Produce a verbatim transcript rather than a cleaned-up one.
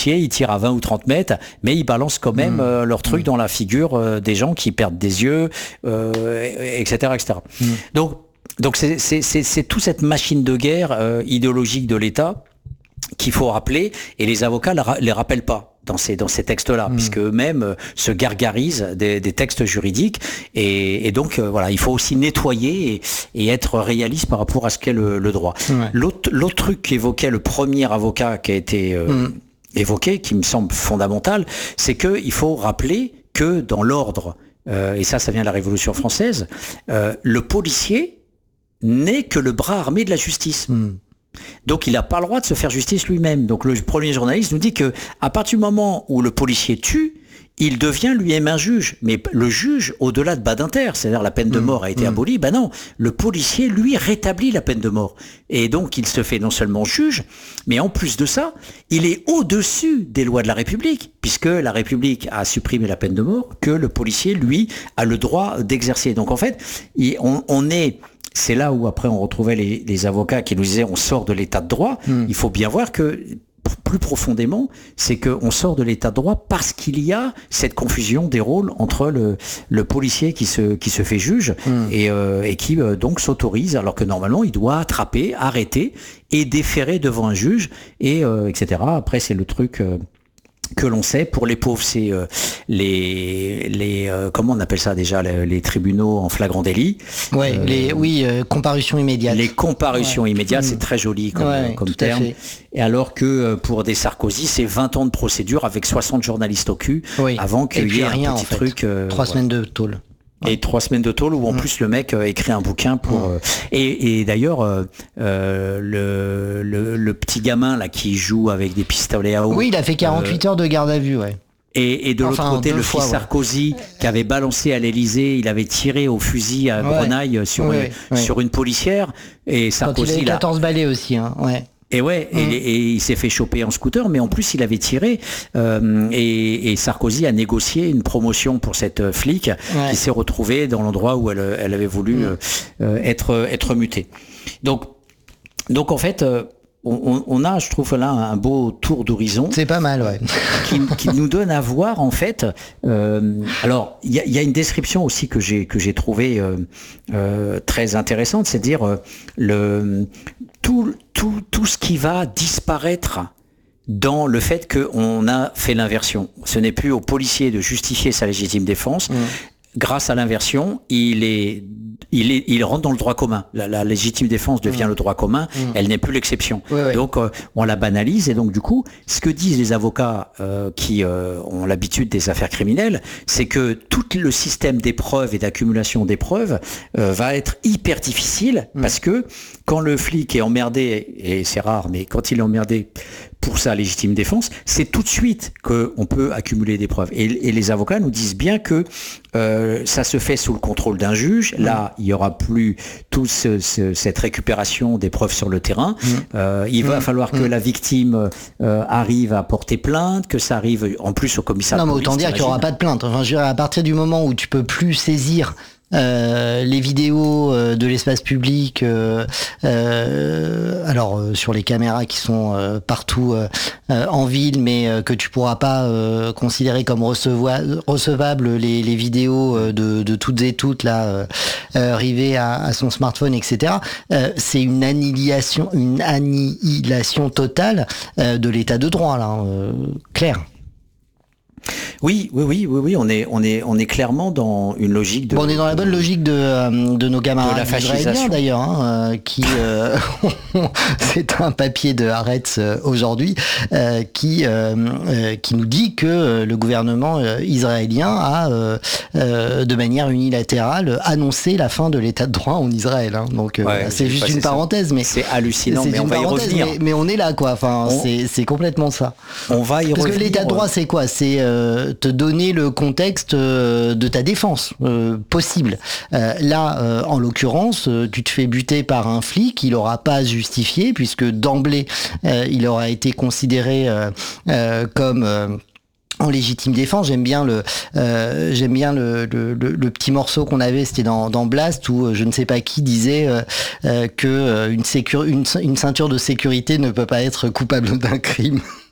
policiers, ils tirent à vingt ou trente mètres, mais ils balancent quand même mmh. euh, leur truc mmh. dans la figure euh, des gens qui perdent des yeux, euh, et cetera, et cetera. Mmh. Donc, donc c'est, c'est, c'est, c'est toute cette machine de guerre euh, idéologique de l'État qu'il faut rappeler, et les avocats ne les rappellent pas dans ces dans ces textes-là, mmh. puisque eux-mêmes euh, se gargarisent des, des textes juridiques, et, et donc euh, voilà, il faut aussi nettoyer et, et être réaliste par rapport à ce qu'est le, le droit. Ouais. L'autre l'autre truc qu'évoquait le premier avocat qui a été euh, mmh. évoqué, qui me semble fondamental, c'est que il faut rappeler que dans l'ordre, euh, et ça, ça vient de la Révolution française, euh, le policier n'est que le bras armé de la justice. Mmh. Donc il n'a pas le droit de se faire justice lui-même. Donc le premier journaliste nous dit que à partir du moment où le policier tue, il devient lui-même un juge. Mais le juge, au-delà de Badinter, c'est-à-dire la peine de mort a été mmh. abolie, ben non, le policier, lui, rétablit la peine de mort. Et donc il se fait non seulement juge, mais en plus de ça, il est au-dessus des lois de la République, puisque la République a supprimé la peine de mort, que le policier, lui, a le droit d'exercer. Donc en fait, on, on est... C'est là où après on retrouvait les, les avocats qui nous disaient on sort de l'état de droit. Mmh. Il faut bien voir que plus profondément, c'est qu'on sort de l'état de droit parce qu'il y a cette confusion des rôles entre le, le policier qui se, qui se fait juge mmh. et, euh, et qui euh, donc s'autorise, alors que normalement il doit attraper, arrêter et déférer devant un juge, et euh, et cetera. Après c'est le truc... Euh, que l'on sait, pour les pauvres, c'est euh, les les euh, comment on appelle ça déjà, les, les tribunaux en flagrant délit. Ouais, euh, les oui, euh, comparution immédiate. Les comparutions ouais. immédiates, mmh. c'est très joli comme, ouais, comme terme. Et alors que pour des Sarkozy, c'est vingt ans de procédure avec soixante journalistes au cul, oui. avant qu'il y ait rien, un petit en fait. truc. Euh, Trois ouais. semaines de tôle. Et trois semaines de tôle où en mmh. plus le mec euh, écrit un bouquin pour mmh. euh, et, et d'ailleurs euh, euh, le, le le petit gamin là qui joue avec des pistolets à eau. Oui, il a fait quarante-huit euh, heures de garde à vue, ouais. Et, et de enfin, l'autre côté, le fois, fils ouais. Sarkozy qui avait balancé à l'Élysée, il avait tiré au fusil à ouais. grenaille sur ouais, une, ouais. sur une policière, et Sarkozy. Quand il avait quatorze balais aussi, hein. Ouais. Et ouais, mmh. et, et il s'est fait choper en scooter, mais en plus il avait tiré. Euh, et, et Sarkozy a négocié une promotion pour cette flic ouais. qui s'est retrouvée dans l'endroit où elle, elle avait voulu mmh. euh, être être mutée. Donc, donc en fait. Euh, On, on a, je trouve là, un beau tour d'horizon. C'est pas mal, ouais. qui, qui nous donne à voir, en fait. Euh, alors, il y a, y a une description aussi que j'ai que j'ai trouvée euh, euh, très intéressante, c'est-à-dire euh, le tout tout tout ce qui va disparaître dans le fait qu'on a fait l'inversion. Ce n'est plus au policier de justifier sa légitime défense. Mmh. Grâce à l'inversion, il est, il est, il rentre dans le droit commun. La, la légitime défense devient mmh. le droit commun. Mmh. Elle n'est plus l'exception. Oui, oui. Donc, euh, on la banalise. Et donc, du coup, ce que disent les avocats euh, qui euh, ont l'habitude des affaires criminelles, c'est que tout le système des preuves et d'accumulation des preuves euh, va être hyper difficile mmh. parce que quand le flic est emmerdé, et c'est rare, mais quand il est emmerdé pour sa légitime défense, c'est tout de suite qu'on peut accumuler des preuves. Et, et les avocats nous disent bien que euh, ça se fait sous le contrôle d'un juge. Mmh. Là, il n'y aura plus toute ce, ce, cette récupération des preuves sur le terrain. Mmh. Euh, il va mmh. falloir mmh. que la victime euh, arrive à porter plainte, que ça arrive en plus au commissariat. Non, mais police, autant dire qu'il n'y aura pas de plainte. Enfin, je dirais, à partir du moment où tu peux plus saisir Euh, les vidéos euh, de l'espace public, euh, euh, alors euh, sur les caméras qui sont euh, partout euh, euh, en ville, mais euh, que tu pourras pas euh, considérer comme recevoa- recevables les, les vidéos euh, de, de toutes et toutes là euh, euh, rivées à, à son smartphone, et cetera. Euh, c'est une annihilation, une annihilation totale euh, de l'état de droit là, euh, clair. Oui, oui, oui, oui, oui, on est, on est, on est clairement dans une logique de. Bon, on est dans la bonne logique de euh, de nos camarades israéliens d'ailleurs, hein, euh, qui euh, c'est un papier de Haaretz euh, aujourd'hui euh, qui euh, euh, qui nous dit que euh, le gouvernement euh, israélien a euh, euh, de manière unilatérale annoncé la fin de l'état de droit en Israël. Hein. Donc euh, ouais, c'est juste une parenthèse, ça. mais c'est hallucinant. C'est mais on va y revenir. Mais, mais on est là, quoi. Enfin, on... c'est c'est complètement ça. On va y Parce revenir. Parce que l'état de droit, c'est quoi? C'est euh, te donner le contexte euh, de ta défense euh, possible. Euh, là, euh, en l'occurrence, euh, tu te fais buter par un flic, il n'aura pas justifié puisque d'emblée, euh, il aura été considéré euh, euh, comme euh, en légitime défense. J'aime bien le euh, j'aime bien le, le, le, le petit morceau qu'on avait, c'était dans, dans Blast, où euh, je ne sais pas qui disait euh, euh, que euh, une, sécur- une, une ceinture de sécurité ne peut pas être coupable d'un crime.